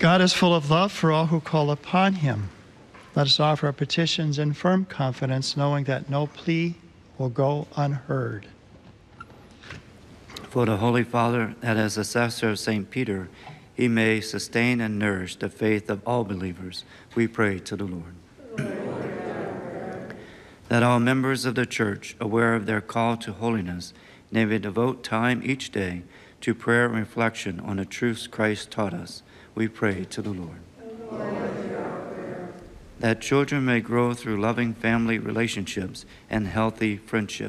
God is full of love for all who call upon him. Let us offer our petitions in firm confidence, knowing that no plea will go unheard. For the Holy Father, that as successor of St. Peter, he may sustain and nourish the faith of all believers, we pray to the Lord. That all members of the Church, aware of their call to holiness, may devote time each day to prayer and reflection on the truths Christ taught us, we pray to the Lord. That children may grow through loving family relationships and healthy friendships,